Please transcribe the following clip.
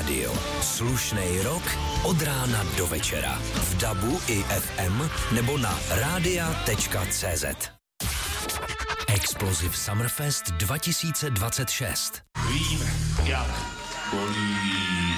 rádio. Slušnej rok od rána do večera. V DABu i FM nebo na radia.cz. Explosive Summerfest 2026. Vím, jak bolí